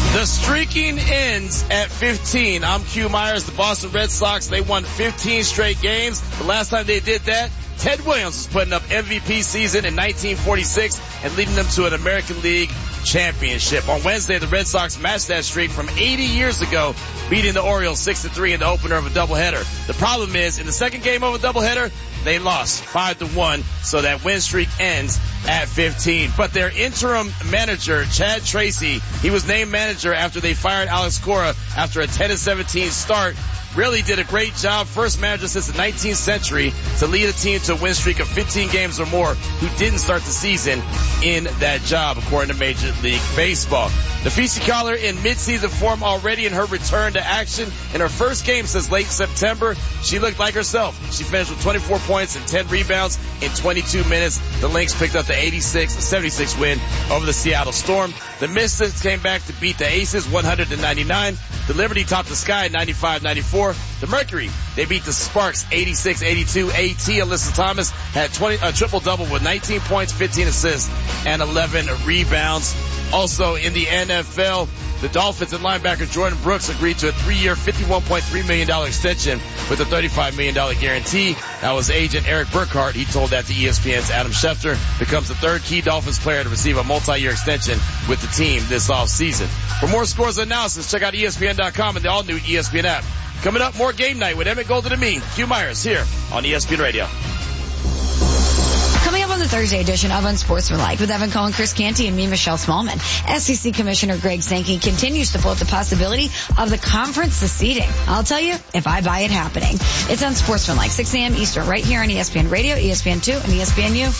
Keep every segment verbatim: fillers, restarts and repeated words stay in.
The streaking ends at fifteen. I'm Q Myers. The Boston Red Sox, they won fifteen straight games. The last time they did that, Ted Williams was putting up M V P season in nineteen forty-six and leading them to an American League championship. On Wednesday, the Red Sox matched that streak from eighty years ago, beating the Orioles six to three in the opener of a doubleheader. The problem is, in the second game of a doubleheader, they lost five to one, so that win streak ends at fifteen. But their interim manager, Chad Tracy, he was named manager after they fired Alex Cora after a ten to seventeen start. Really did a great job. First manager since the nineteenth century to lead a team to a win streak of fifteen games or more who didn't start the season in that job, according to Major League Baseball. Napheesa Collier in midseason form already in her return to action. In her first game since late September, she looked like herself. She finished with twenty-four points and ten rebounds in twenty-two minutes. The Lynx picked up the eighty-six to seventy-six win over the Seattle Storm. The Mystics came back to beat the Aces one hundred to ninety-nine. The Liberty topped the Sky ninety-five ninety-four. The Mercury, they beat the Sparks eighty-six eighty-two. AT Alyssa Thomas had twenty, a triple-double with nineteen points, fifteen assists, and eleven rebounds. Also in the N F L, the Dolphins and linebacker Jordan Brooks agreed to a three-year, fifty-one point three million dollars extension with a thirty-five million dollars guarantee. That was agent Eric Burkhart. He told that to E S P N's Adam Schefter. Becomes the third key Dolphins player to receive a multi-year extension with the team this offseason. For more scores and analysis, check out E S P N dot com and the all-new E S P N app. Coming up, more game night with Emmett Golden and me, Q Myers, here on E S P N Radio. Coming up on the Thursday edition of Unsportsmanlike with Evan Cohen, Chris Canty, and me, Michelle Smallman. S E C Commissioner Greg Sankey continues to float the possibility of the conference seceding. I'll tell you if I buy it happening. It's Unsportsmanlike, six a.m. Eastern, right here on E S P N Radio, E S P N two, and E S P N U.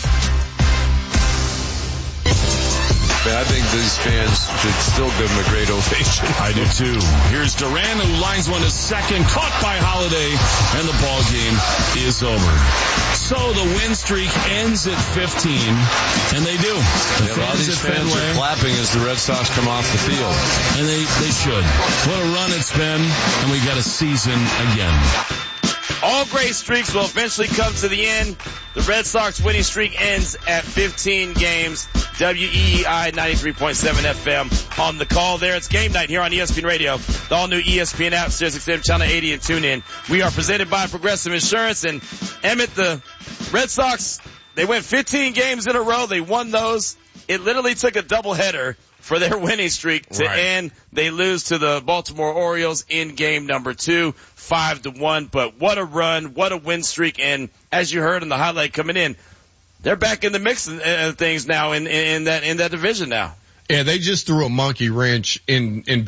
I think these fans should still give him a great ovation. I do too. Here's Duran, who lines one to second, caught by Holiday, and the ball game is over. So the win streak ends at fifteen, and they do. The yeah, a lot of these fans Fenway, are clapping as the Red Sox come off the field. And they, they should. What a run it's been, and we got a season again. All great streaks will eventually come to the end. The Red Sox winning streak ends at fifteen games. W E E I ninety-three point seven F M on the call there. It's game night here on E S P N Radio. The all-new E S P N app, Sirius X M Channel eighty, and tune in. We are presented by Progressive Insurance. And Emmett, the Red Sox, they went fifteen games in a row. They won those. It literally took a doubleheader for their winning streak to right. end. They lose to the Baltimore Orioles in game number two, five to one. But what a run, what a win streak. And as you heard in the highlight coming in, they're back in the mix of things now in, in that, in that division now. Yeah, they just threw a monkey wrench in, in